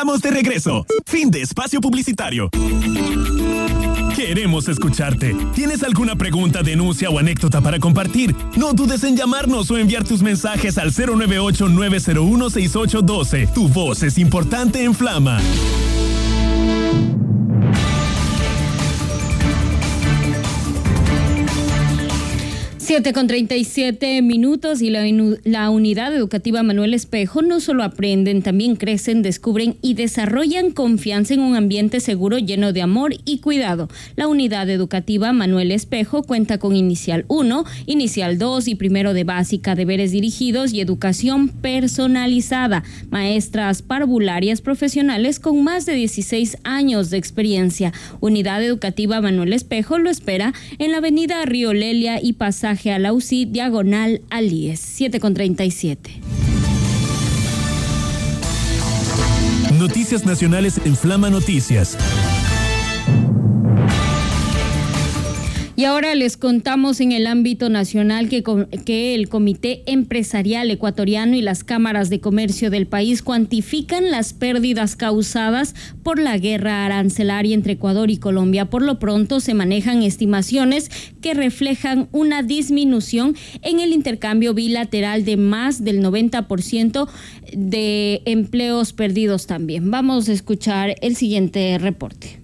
Estamos de regreso. Fin de espacio publicitario. Queremos escucharte. ¿Tienes alguna pregunta, denuncia o anécdota para compartir? No dudes en llamarnos o enviar tus mensajes al 098-901-6812. Tu voz es importante en Flama. 7:37 y la unidad educativa Manuel Espejo no solo aprenden, también crecen, descubren y desarrollan confianza en un ambiente seguro lleno de amor y cuidado. La unidad educativa Manuel Espejo cuenta con Inicial 1, Inicial 2 y Primero de Básica, deberes dirigidos y educación personalizada. Maestras parvularias profesionales con más de 16 años de experiencia. Unidad educativa Manuel Espejo lo espera en la avenida Río Lelia y pasaje a la UCI, diagonal al IES. 7:37. Noticias nacionales en Flama Noticias. Y ahora les contamos en el ámbito nacional que el Comité Empresarial Ecuatoriano y las cámaras de comercio del país cuantifican las pérdidas causadas por la guerra arancelaria entre Ecuador y Colombia. Por lo pronto se manejan estimaciones que reflejan una disminución en el intercambio bilateral de más del 90% de empleos perdidos también. Vamos a escuchar el siguiente reporte.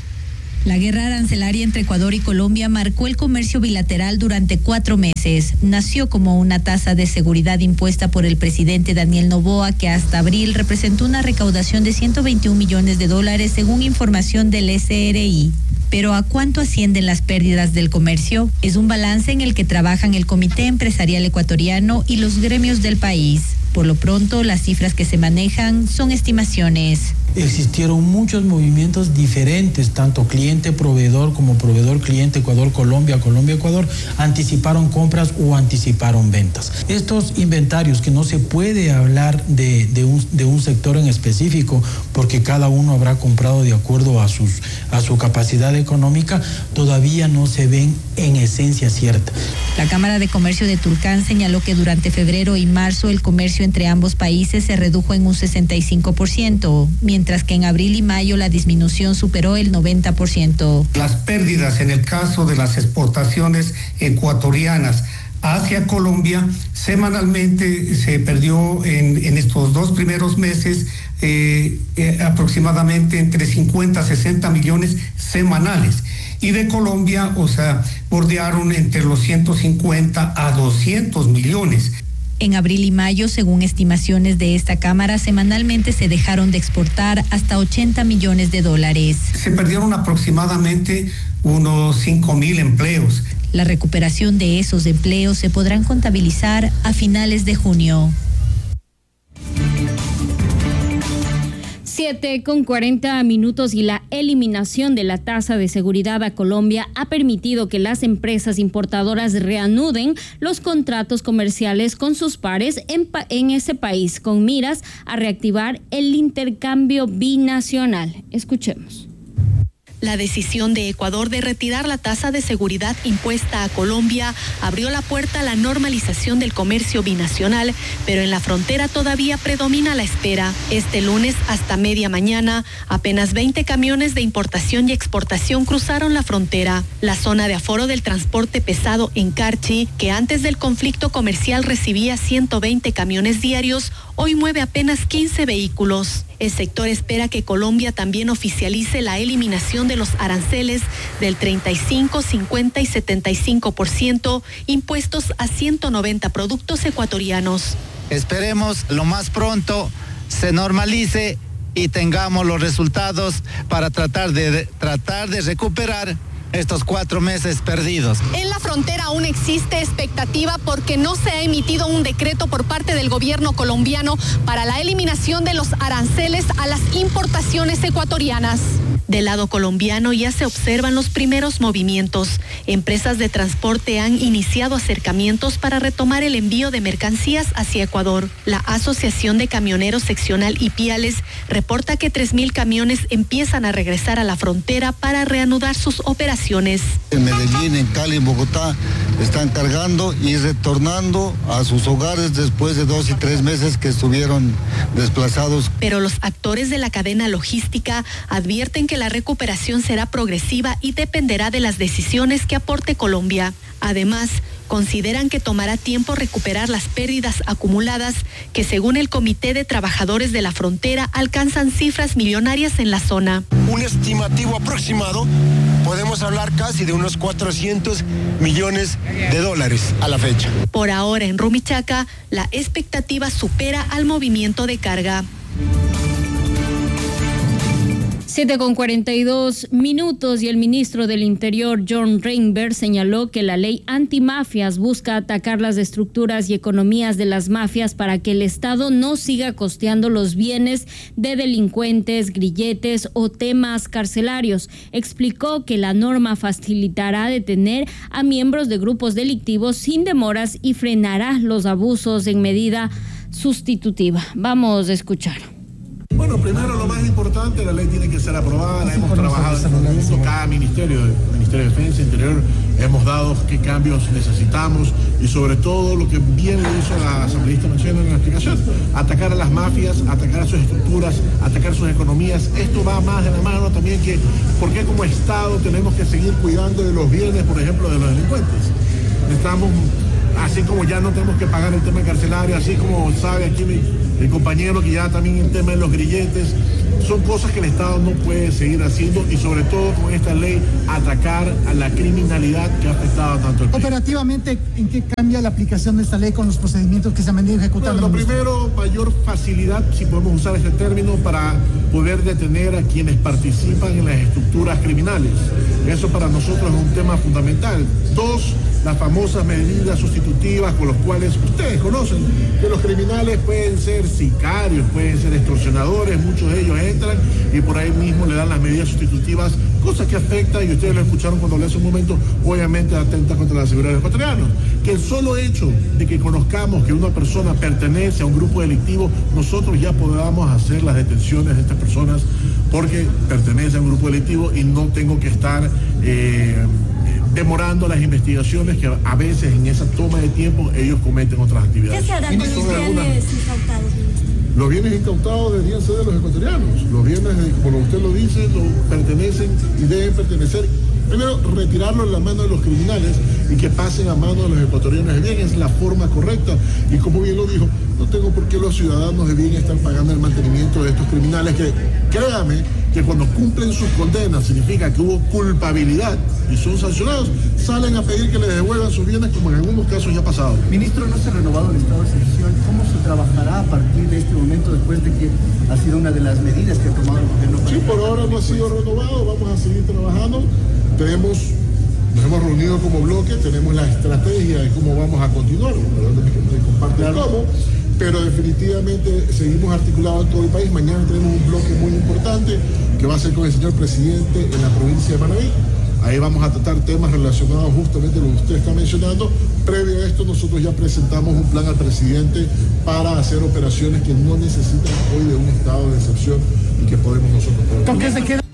La guerra arancelaria entre Ecuador y Colombia marcó el comercio bilateral durante 4 meses. Nació como una tasa de seguridad impuesta por el presidente Daniel Noboa, que hasta abril representó una recaudación de $121 millones según información del SRI. Pero ¿a cuánto ascienden las pérdidas del comercio? Es un balance en el que trabajan el Comité Empresarial Ecuatoriano y los gremios del país. Por lo pronto, las cifras que se manejan son estimaciones. Existieron muchos movimientos diferentes, tanto cliente-proveedor como proveedor-cliente, Ecuador-Colombia, Colombia-Ecuador, anticiparon compras o anticiparon ventas. Estos inventarios, que no se puede hablar de un sector en específico, porque cada uno habrá comprado de acuerdo a su capacidad económica, todavía no se ven en esencia cierta. La Cámara de Comercio de Tulcán señaló que durante febrero y marzo el comercio entre ambos países se redujo en un 65%, mientras que en abril y mayo la disminución superó el 90%. Las pérdidas en el caso de las exportaciones ecuatorianas hacia Colombia, semanalmente se perdió en estos 2 primeros meses aproximadamente entre 50 a 60 millones semanales. Y de Colombia, bordearon entre los 150 a 200 millones. En abril y mayo, según estimaciones de esta Cámara, semanalmente se dejaron de exportar hasta $80 millones. Se perdieron aproximadamente unos 5,000 empleos. La recuperación de esos empleos se podrán contabilizar a finales de junio. 7:40 y la eliminación de la tasa de seguridad a Colombia ha permitido que las empresas importadoras reanuden los contratos comerciales con sus pares en ese país, con miras a reactivar el intercambio binacional. Escuchemos. La decisión de Ecuador de retirar la tasa de seguridad impuesta a Colombia abrió la puerta a la normalización del comercio binacional, pero en la frontera todavía predomina la espera. Este lunes hasta media mañana, apenas 20 camiones de importación y exportación cruzaron la frontera. La zona de aforo del transporte pesado en Carchi, que antes del conflicto comercial recibía 120 camiones diarios, hoy mueve apenas 15 vehículos. El sector espera que Colombia también oficialice la eliminación de los aranceles del 35, 50 y 75% impuestos a 190 productos ecuatorianos. Esperemos lo más pronto se normalice y tengamos los resultados para tratar de recuperar estos 4 meses perdidos. En la frontera aún existe expectativa porque no se ha emitido un decreto por parte del gobierno colombiano para la eliminación de los aranceles a las importaciones ecuatorianas. Del lado colombiano ya se observan los primeros movimientos. Empresas de transporte han iniciado acercamientos para retomar el envío de mercancías hacia Ecuador. La Asociación de Camioneros Seccional Ipiales reporta que 3,000 camiones empiezan a regresar a la frontera para reanudar sus operaciones. En Medellín, en Cali, en Bogotá, están cargando y retornando a sus hogares después de 2 y 3 meses que estuvieron desplazados. Pero los actores de la cadena logística advierten que la recuperación será progresiva y dependerá de las decisiones que aporte Colombia. Además, consideran que tomará tiempo recuperar las pérdidas acumuladas que, según el Comité de Trabajadores de la Frontera, alcanzan cifras millonarias en la zona. Un estimativo aproximado, podemos hablar casi de unos 400 millones de dólares a la fecha. Por ahora, en Rumichaca, la expectativa supera al movimiento de carga. 7:42 y el ministro del Interior, John Reinberg, señaló que la ley antimafias busca atacar las estructuras y economías de las mafias para que el Estado no siga costeando los bienes de delincuentes, grilletes o temas carcelarios. Explicó que la norma facilitará detener a miembros de grupos delictivos sin demoras y frenará los abusos en medida sustitutiva. Vamos a escuchar. Bueno, primero lo más importante, la ley tiene que ser aprobada, la hemos trabajado en cada ministerio de Defensa, Interior, hemos dado qué cambios necesitamos y sobre todo lo que bien lo hizo la asambleísta mencionó en la explicación, atacar a las mafias, atacar a sus estructuras, atacar sus economías. Esto va más de la mano también que porque como Estado tenemos que seguir cuidando de los bienes, por ejemplo, de los delincuentes. Estamos, así como ya no tenemos que pagar el tema carcelario, así como sabe aquí el compañero que ya también el tema de los grilletes, son cosas que el Estado no puede seguir haciendo y sobre todo con esta ley atacar a la criminalidad que ha afectado tanto al país. Operativamente, ¿en qué cambia la aplicación de esta ley con los procedimientos que se han venido ejecutando? Bueno, lo primero, mayor facilidad, si podemos usar este término, para poder detener a quienes participan en las estructuras criminales. Eso para nosotros es un tema fundamental. 2, las famosas medidas sustitutivas con las cuales ustedes conocen que los criminales pueden ser sicarios, pueden ser extorsionadores, muchos de ellos entran y por ahí mismo le dan las medidas sustitutivas, cosas que afectan, y ustedes lo escucharon cuando hablé hace un momento, obviamente atenta contra la seguridad de los ecuatorianos. Que el solo hecho de que conozcamos que una persona pertenece a un grupo delictivo, nosotros ya podamos hacer las detenciones de estas personas porque pertenece a un grupo delictivo y no tengo que estar demorando las investigaciones que a veces en esa toma de tiempo ellos cometen otras actividades. ¿Qué se hará con los bienes incautados? Los bienes incautados deberían ser de los ecuatorianos. Los bienes, como usted lo dice, pertenecen y deben pertenecer. Primero, retirarlo en la mano de los criminales y que pasen a mano de los ecuatorianos de bien es la forma correcta. Y como bien lo dijo, no tengo por qué los ciudadanos de bien están pagando el mantenimiento de estos criminales que, créame, que cuando cumplen sus condenas significa que hubo culpabilidad y son sancionados, salen a pedir que les devuelvan sus bienes como en algunos casos ya ha pasado. Ministro, ¿no se ha renovado el estado de excepción? ¿Cómo se trabajará a partir de este momento después de que ha sido una de las medidas que ha tomado el gobierno? Sí, por ahora no ha sido renovado, vamos a seguir trabajando. Nos hemos reunido como bloque, tenemos la estrategia de cómo vamos a continuar, compartir cómo, pero definitivamente seguimos articulados en todo el país. Mañana tenemos un bloque muy importante que va a ser con el señor presidente en la provincia de Manabí. Ahí vamos a tratar temas relacionados justamente con lo que usted está mencionando. Previo a esto, nosotros ya presentamos un plan al presidente para hacer operaciones que no necesitan hoy de un estado de excepción y que podemos nosotros poder. ¿Con qué se queda?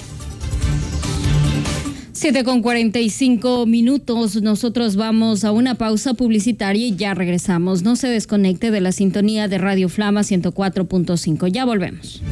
7:45. Nosotros vamos a una pausa publicitaria y ya regresamos. No se desconecte de la sintonía de Radio Flama 104.5. Ya volvemos.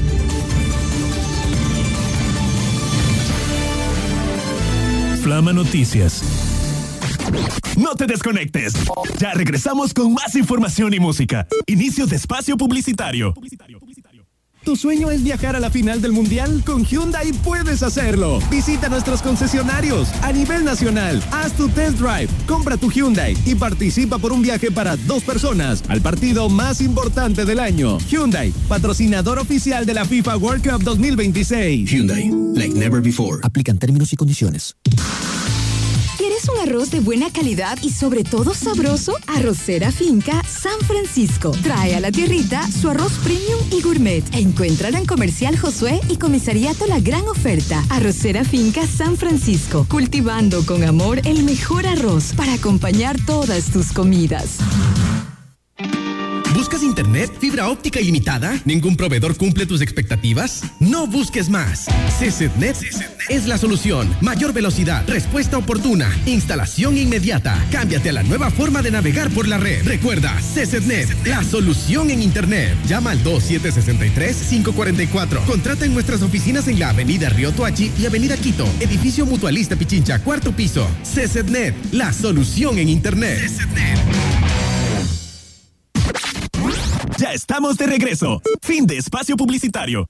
Flama Noticias. No te desconectes. Ya regresamos con más información y música. Inicio de espacio publicitario. ¿Tu sueño es viajar a la final del Mundial? Con Hyundai puedes hacerlo. Visita nuestros concesionarios a nivel nacional. Haz tu test drive, compra tu Hyundai y participa por un viaje para 2 personas al partido más importante del año. Hyundai, patrocinador oficial de la FIFA World Cup 2026. Hyundai, like never before. Aplican términos y condiciones. ¿Quieres un arroz de buena calidad y sobre todo sabroso? Arrocera Finca San Francisco trae a la tierrita su arroz premium y gourmet. Encuéntralo en Comercial Josué y Comisariato La Gran Oferta. Arrocera Finca San Francisco, cultivando con amor el mejor arroz para acompañar todas tus comidas. ¿Buscas internet, fibra óptica ilimitada? ¿Ningún proveedor cumple tus expectativas? No busques más. CCTNet es la solución. Mayor velocidad, respuesta oportuna, instalación inmediata. Cámbiate a la nueva forma de navegar por la red. Recuerda, CCNet, la solución en Internet. Llama al 2763-544. Contrata en nuestras oficinas en la Avenida Río Toachi y Avenida Quito, Edificio Mutualista Pichincha, 4º piso. CCNet, la solución en Internet. CCNet. Ya estamos de regreso. Fin de espacio publicitario.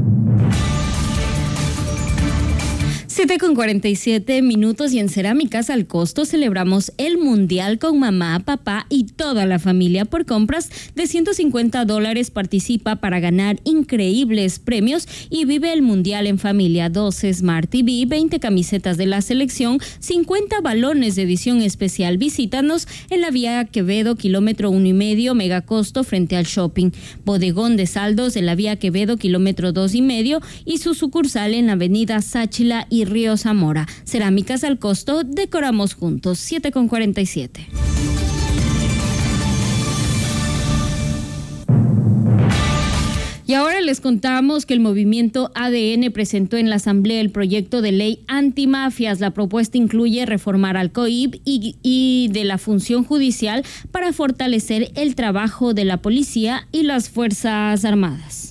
7:47 y en Cerámicas al Costo celebramos el Mundial con mamá, papá y toda la familia. Por compras de $150 participa para ganar increíbles premios y vive el Mundial en familia. 12 Smart TV, 20 camisetas de la selección, 50 balones de edición especial. Visítanos en la vía Quevedo, kilómetro 1,5, Megacosto, frente al shopping. Bodegón de saldos en la vía Quevedo, kilómetro 2,5 y su sucursal en la avenida Sáchila y Río Zamora. Cerámicas al Costo, decoramos juntos. 7:47. Y ahora les contamos que el movimiento ADN presentó en la Asamblea el proyecto de ley antimafias. La propuesta incluye reformar al COIP y de la función judicial para fortalecer el trabajo de la policía y las Fuerzas Armadas.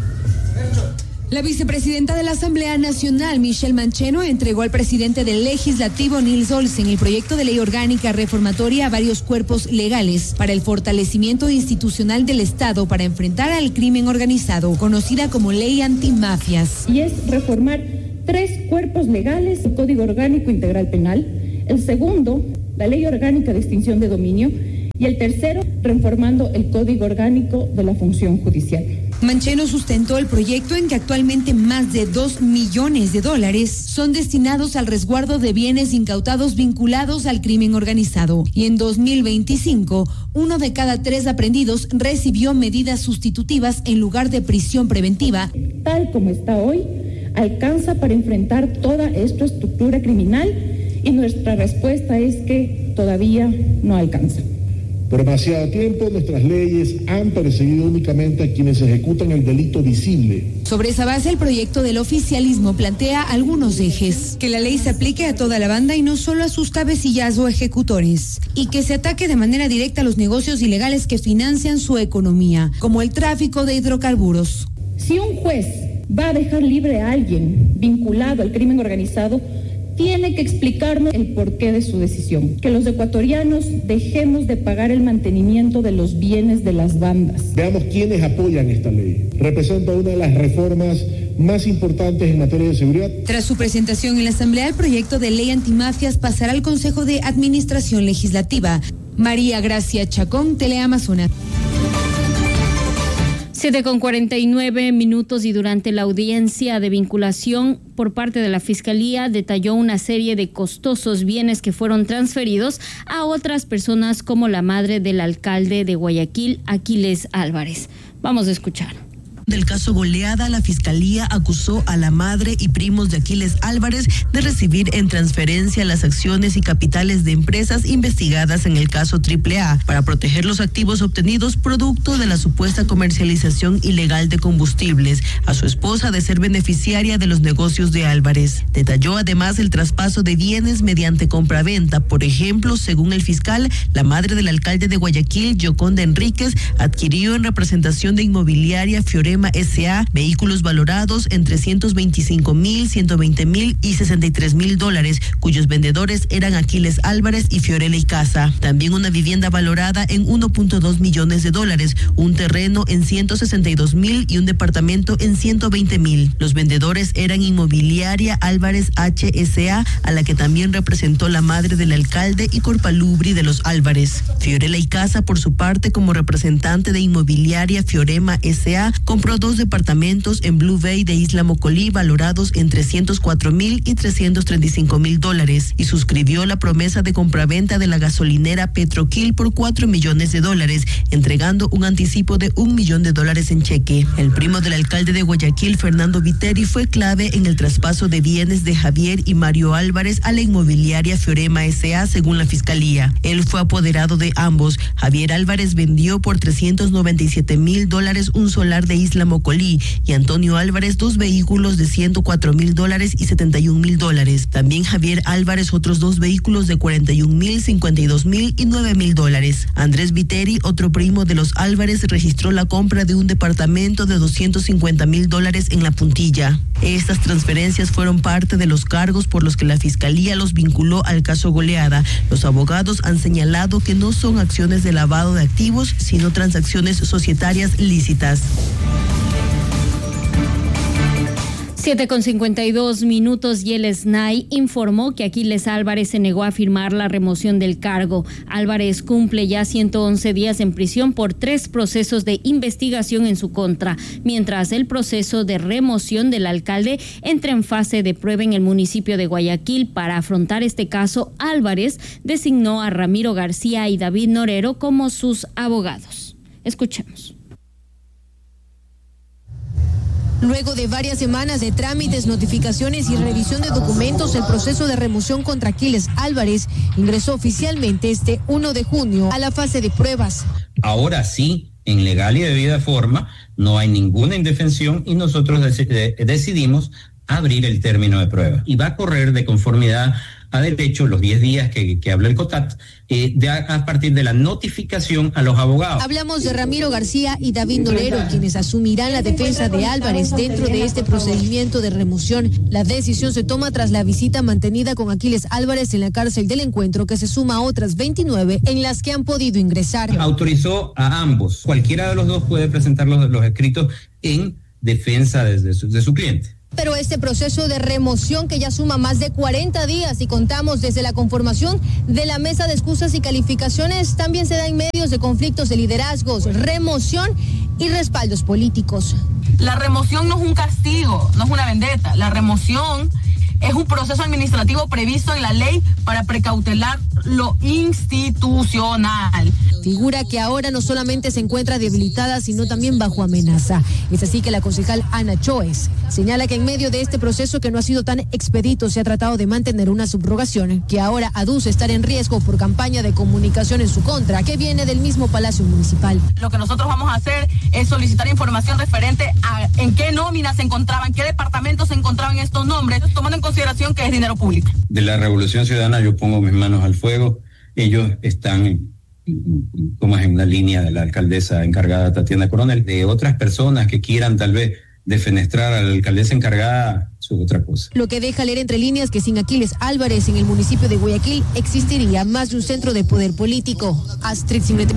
La vicepresidenta de la Asamblea Nacional, Michelle Mancheno, entregó al presidente del Legislativo, Nils Olsen, el proyecto de ley orgánica reformatoria a varios cuerpos legales para el fortalecimiento institucional del Estado para enfrentar al crimen organizado, conocida como Ley Antimafias. Y es reformar 3 cuerpos legales, el Código Orgánico Integral Penal, el segundo, la Ley Orgánica de Extinción de Dominio, y el tercero, reformando el Código Orgánico de la Función Judicial. Mancheno sustentó el proyecto en que actualmente más de $2 millones son destinados al resguardo de bienes incautados vinculados al crimen organizado. Y en 2025, 1 de cada 3 aprehendidos recibió medidas sustitutivas en lugar de prisión preventiva. Tal como está hoy, alcanza para enfrentar toda esta estructura criminal y nuestra respuesta es que todavía no alcanza. Por demasiado tiempo, nuestras leyes han perseguido únicamente a quienes ejecutan el delito visible. Sobre esa base, el proyecto del oficialismo plantea algunos ejes: que la ley se aplique a toda la banda y no solo a sus cabecillas o ejecutores, y que se ataque de manera directa a los negocios ilegales que financian su economía, como el tráfico de hidrocarburos. Si un juez va a dejar libre a alguien vinculado al crimen organizado, tiene que explicarnos el porqué de su decisión. Que los ecuatorianos dejemos de pagar el mantenimiento de los bienes de las bandas. Veamos quiénes apoyan esta ley. Representa una de las reformas más importantes en materia de seguridad. Tras su presentación en la Asamblea, el proyecto de ley antimafias pasará al Consejo de Administración Legislativa. María Gracia Chacón, Teleamazonas. 7:49 y durante la audiencia de vinculación por parte de la Fiscalía detalló una serie de costosos bienes que fueron transferidos a otras personas como la madre del alcalde de Guayaquil, Aquiles Álvarez. Vamos a escuchar. Del caso Goleada, la Fiscalía acusó a la madre y primos de Aquiles Álvarez de recibir en transferencia las acciones y capitales de empresas investigadas en el caso AAA para proteger los activos obtenidos producto de la supuesta comercialización ilegal de combustibles, a su esposa de ser beneficiaria de los negocios de Álvarez. Detalló además el traspaso de bienes mediante compraventa. Por ejemplo, según el fiscal, la madre del alcalde de Guayaquil, Yoconda Enríquez, adquirió en representación de Inmobiliaria Fiorema S.A. vehículos valorados en $325,000, $120,000 y $63,000, cuyos vendedores eran Aquiles Álvarez y Fiorella Icaza. También una vivienda valorada en $1.2 millones, un terreno en $162,000 y un departamento en $120,000. Los vendedores eran Inmobiliaria Álvarez H.S.A., a la que también representó la madre del alcalde y Corpalubri de los Álvarez. Fiorella Icaza, por su parte, como representante de Inmobiliaria Fiorema S.A., compró 2 departamentos en Blue Bay de Isla Mocolí valorados en $304,000 y $335,000 y suscribió la promesa de compraventa de la gasolinera Petroquil por $4 millones, entregando un anticipo de $1 millón en cheque. El primo del alcalde de Guayaquil, Fernando Viteri, fue clave en el traspaso de bienes de Javier y Mario Álvarez a la Inmobiliaria Fiorema S.A., según la Fiscalía. Él fue apoderado de ambos. Javier Álvarez vendió por $397,000 un solar de Isla Isla Mocolí, y Antonio Álvarez 2 vehículos de $104,000 y $71,000. También Javier Álvarez otros 2 vehículos de $41,000, $52,000 y $9,000. Andrés Viteri, otro primo de los Álvarez, registró la compra de un departamento de $250,000 en La Puntilla. Estas transferencias fueron parte de los cargos por los que la Fiscalía los vinculó al caso Goleada. Los abogados han señalado que no son acciones de lavado de activos, sino transacciones societarias lícitas. 7:52 y el SNAI informó que Aquiles Álvarez se negó a firmar la remoción del cargo. Álvarez cumple ya 111 días en prisión por 3 procesos de investigación en su contra, mientras el proceso de remoción del alcalde entra en fase de prueba en el municipio de Guayaquil. Para afrontar este caso, Álvarez designó a Ramiro García y David Norero como sus abogados. Escuchemos. Luego de varias semanas de trámites, notificaciones y revisión de documentos, el proceso de remoción contra Aquiles Álvarez ingresó oficialmente este 1 de junio a la fase de pruebas. Ahora sí, en legal y debida forma, no hay ninguna indefensión y nosotros decidimos abrir el término de prueba. Y va a correr de conformidad a derecho los 10 días que habla el COTAT, a partir de la notificación a los abogados. Hablamos de Ramiro García y David Norero, quienes asumirán la defensa de Álvarez dentro de este procedimiento de remoción. La decisión se toma tras la visita mantenida con Aquiles Álvarez en la cárcel del Encuentro, que se suma a otras 29 en las que han podido ingresar. Autorizó a ambos. Cualquiera de los dos puede presentar los escritos en defensa de su cliente. Pero este proceso de remoción, que ya suma más de 40 días y contamos desde la conformación de la mesa de excusas y calificaciones, también se da en medios de conflictos de liderazgos, remoción y respaldos políticos. La remoción no es un castigo, no es una vendetta. La remoción es un proceso administrativo previsto en la ley para precautelar lo institucional. Figura que ahora no solamente se encuentra debilitada, sino también bajo amenaza. Es así que la concejal Ana Choes señala que en medio de este proceso, que no ha sido tan expedito, se ha tratado de mantener una subrogación que ahora aduce estar en riesgo por campaña de comunicación en su contra, que viene del mismo Palacio Municipal. Lo que nosotros vamos a hacer es solicitar información referente a en qué nóminas se encontraban, qué departamentos se encontraban estos nombres, tomando en consideración que es dinero público. De la Revolución Ciudadana yo pongo mis manos al fuego. Ellos están como es en la línea de la alcaldesa encargada Tatiana Coronel. De otras personas que quieran tal vez defenestrar a la alcaldesa encargada, eso es otra cosa. Lo que deja leer entre líneas que sin Aquiles Álvarez en el municipio de Guayaquil existiría más de un centro de poder político. Astrid Simbrete.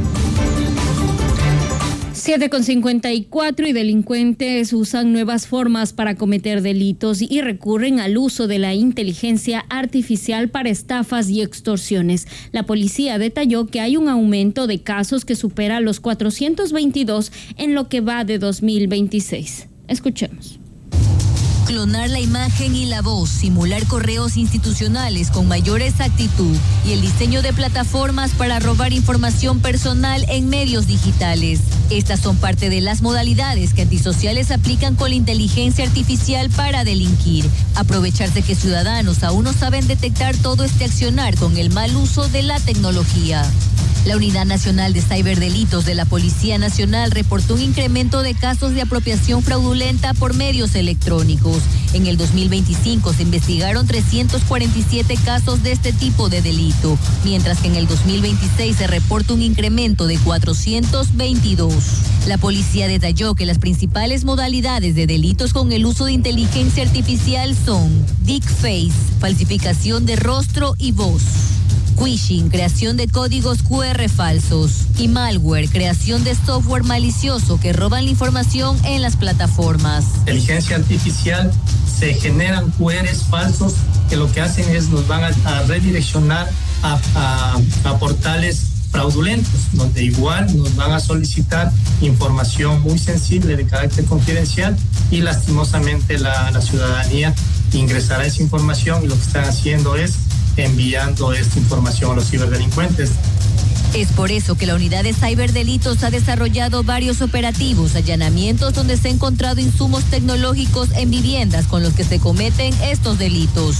7:54 y delincuentes usan nuevas formas para cometer delitos y recurren al uso de la inteligencia artificial para estafas y extorsiones. La policía detalló que hay un aumento de casos que supera los 422 en lo que va de 2026. Escuchemos. Clonar la imagen y la voz, simular correos institucionales con mayor exactitud y el diseño de plataformas para robar información personal en medios digitales. Estas son parte de las modalidades que antisociales aplican con la inteligencia artificial para delinquir. Aprovecharse que ciudadanos aún no saben detectar todo este accionar con el mal uso de la tecnología. La Unidad Nacional de Ciberdelitos de la Policía Nacional reportó un incremento de casos de apropiación fraudulenta por medios electrónicos. En el 2025 se investigaron 347 casos de este tipo de delito, mientras que en el 2026 se reporta un incremento de 422. La policía detalló que las principales modalidades de delitos con el uso de inteligencia artificial son deepfake, falsificación de rostro y voz, phishing, creación de códigos QR falsos, y malware, creación de software malicioso que roban la información en las plataformas. Inteligencia artificial, se generan QRs falsos que lo que hacen es nos van a redireccionar a portales fraudulentos, donde igual nos van a solicitar información muy sensible de carácter confidencial y lastimosamente la ciudadanía ingresará esa información y lo que están haciendo es enviando esta información a los ciberdelincuentes. Es por eso que la Unidad de Ciberdelitos ha desarrollado varios operativos, allanamientos donde se han encontrado insumos tecnológicos en viviendas con los que se cometen estos delitos.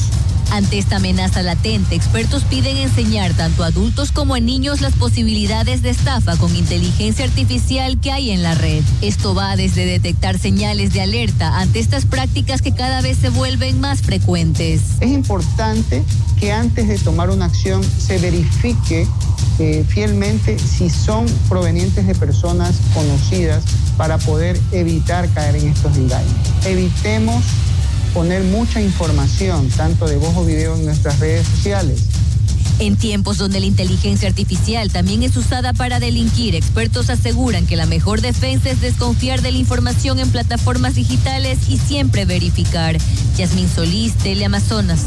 Ante esta amenaza latente, expertos piden enseñar tanto a adultos como a niños las posibilidades de estafa con inteligencia artificial que hay en la red. Esto va desde detectar señales de alerta ante estas prácticas que cada vez se vuelven más frecuentes. Es importante que antes de tomar una acción se verifique fielmente si son provenientes de personas conocidas para poder evitar caer en estos engaños. Evitemos poner mucha información, tanto de voz o video, en nuestras redes sociales. En tiempos donde la inteligencia artificial también es usada para delinquir, expertos aseguran que la mejor defensa es desconfiar de la información en plataformas digitales y siempre verificar. Yasmín Solís, Teleamazonas.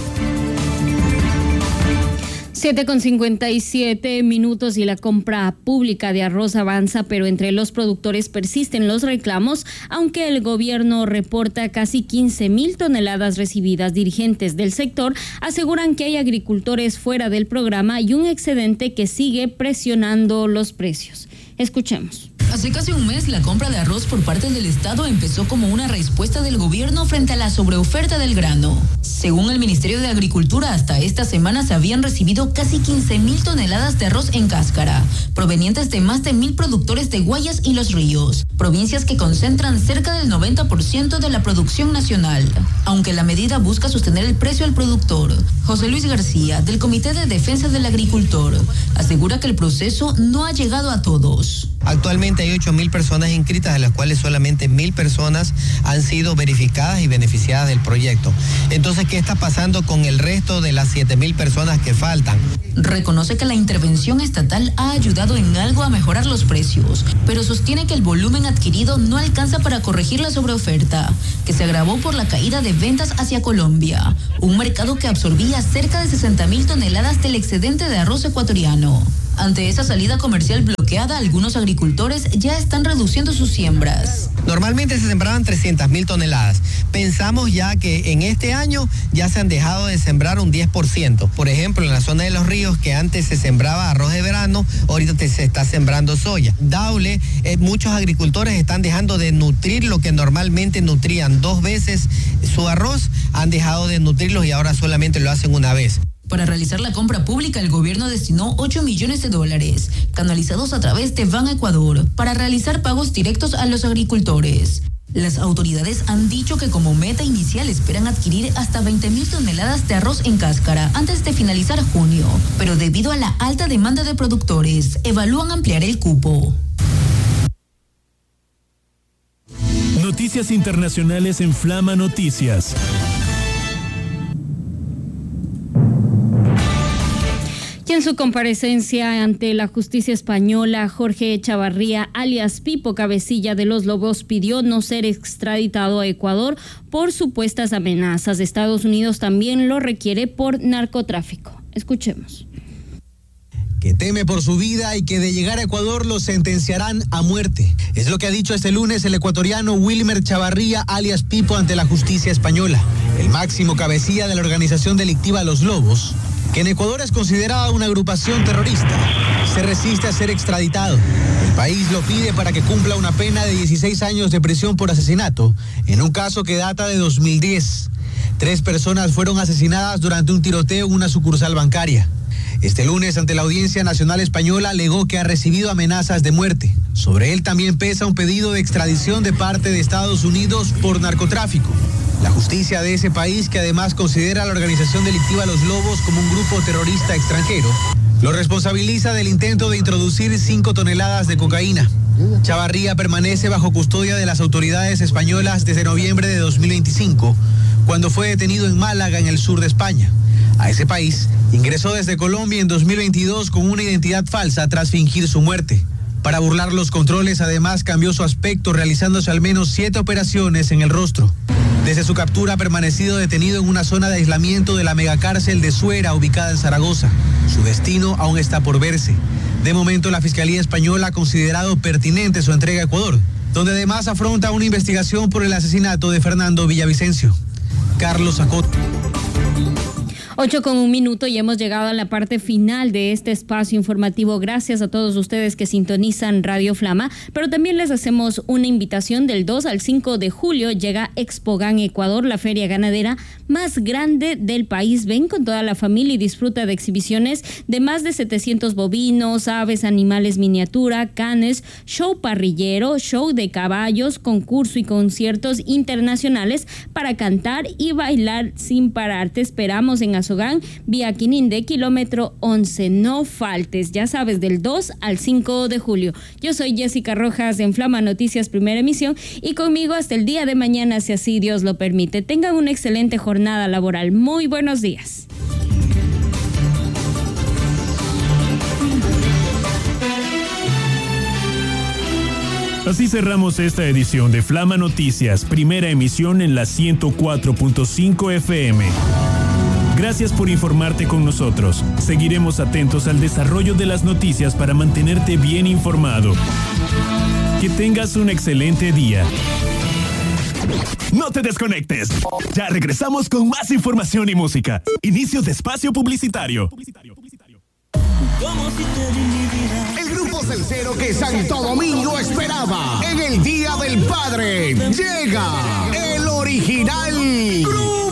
7:57 y la compra pública de arroz avanza, pero entre los productores persisten los reclamos, aunque el gobierno reporta casi 15,000 toneladas recibidas. Dirigentes del sector aseguran que hay agricultores fuera del programa y un excedente que sigue presionando los precios. Escuchemos. Hace casi un mes, la compra de arroz por parte del Estado empezó como una respuesta del gobierno frente a la sobreoferta del grano. Según el Ministerio de Agricultura, hasta esta semana se habían recibido casi 15,000 toneladas de arroz en cáscara, provenientes de más de 1,000 productores de Guayas y Los Ríos, provincias que concentran cerca del 90% de la producción nacional. Aunque la medida busca sostener el precio al productor, José Luis García, del Comité de Defensa del Agricultor, asegura que el proceso no ha llegado a todos. Actualmente hay 8,000 personas inscritas, de las cuales solamente 1,000 personas han sido verificadas y beneficiadas del proyecto. Entonces, ¿qué está pasando con el resto de las 7,000 personas que faltan? Reconoce que la intervención estatal ha ayudado en algo a mejorar los precios, pero sostiene que el volumen adquirido no alcanza para corregir la sobreoferta, que se agravó por la caída de ventas hacia Colombia, un mercado que absorbía cerca de 60,000 toneladas del excedente de arroz ecuatoriano. Ante esa salida comercial bloqueada, algunos agricultores ya están reduciendo sus siembras. Normalmente se sembraban 300,000 toneladas. Pensamos ya que en este año ya se han dejado de sembrar un 10%. Por ejemplo, en la zona de Los Ríos, que antes se sembraba arroz de verano, ahorita se está sembrando soya. Daule, muchos agricultores están dejando de nutrir lo que normalmente nutrían 2 veces su arroz, han dejado de nutrirlos y ahora solamente lo hacen una vez. Para realizar la compra pública, el gobierno destinó $8 millones, canalizados a través de Ban Ecuador, para realizar pagos directos a los agricultores. Las autoridades han dicho que como meta inicial esperan adquirir hasta 20,000 toneladas de arroz en cáscara antes de finalizar junio, pero debido a la alta demanda de productores, evalúan ampliar el cupo. Noticias internacionales en Flama Noticias. Y en su comparecencia ante la justicia española, Jorge Chavarría, alias Pipo Cabecilla de los Lobos, pidió no ser extraditado a Ecuador por supuestas amenazas. Estados Unidos también lo requiere por narcotráfico. Escuchemos. Que teme por su vida y que de llegar a Ecuador lo sentenciarán a muerte. Es lo que ha dicho este lunes el ecuatoriano Wilmer Chavarría, alias Pipo, ante la justicia española. El máximo cabecilla de la organización delictiva Los Lobos, que en Ecuador es considerada una agrupación terrorista, se resiste a ser extraditado. El país lo pide para que cumpla una pena de 16 años de prisión por asesinato, en un caso que data de 2010. 3 personas fueron asesinadas durante un tiroteo en una sucursal bancaria. Este lunes, ante la Audiencia Nacional Española, alegó que ha recibido amenazas de muerte. Sobre él también pesa un pedido de extradición de parte de Estados Unidos por narcotráfico. La justicia de ese país, que además considera a la organización delictiva Los Lobos como un grupo terrorista extranjero, lo responsabiliza del intento de introducir 5 toneladas de cocaína. Chavarría permanece bajo custodia de las autoridades españolas desde noviembre de 2025, cuando fue detenido en Málaga, en el sur de España. A ese país ingresó desde Colombia en 2022 con una identidad falsa tras fingir su muerte. Para burlar los controles, además cambió su aspecto, realizándose al menos 7 operaciones en el rostro. Desde su captura ha permanecido detenido en una zona de aislamiento de la megacárcel de Suera, ubicada en Zaragoza. Su destino aún está por verse. De momento, la Fiscalía Española ha considerado pertinente su entrega a Ecuador, donde además afronta una investigación por el asesinato de Fernando Villavicencio. Carlos Acosta. 8:01 y hemos llegado a la parte final de este espacio informativo. Gracias a todos ustedes que sintonizan Radio Flama, pero también les hacemos una invitación. Del 2 al 5 de julio llega Expogan Ecuador, la feria ganadera más grande del país. Ven con toda la familia y disfruta de exhibiciones de más de 700 bovinos, aves, animales miniatura, canes, show parrillero, show de caballos, concurso y conciertos internacionales para cantar y bailar sin parar. Te esperamos en Azogán, vía Quinindé, kilómetro 11. No faltes, ya sabes, del 2 al 5 de julio. Yo soy Jessica Rojas en Flama Noticias, primera emisión, y conmigo hasta el día de mañana, si así Dios lo permite. Tengan una excelente jornada laboral. Muy buenos días. Así cerramos esta edición de Flama Noticias, primera emisión en la 104.5 FM. Gracias por informarte con nosotros. Seguiremos atentos al desarrollo de las noticias para mantenerte bien informado. Que tengas un excelente día. No te desconectes. Ya regresamos con más información y música. Inicio de espacio publicitario. El grupo salsero que Santo Domingo esperaba en el Día del Padre llega el original Cruz.